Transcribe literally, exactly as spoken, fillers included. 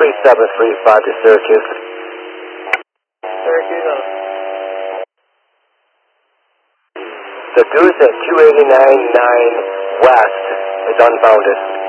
three seven three five to Syracuse. Syracuse on. The Goose at two eighty-nine point nine west is unbounded.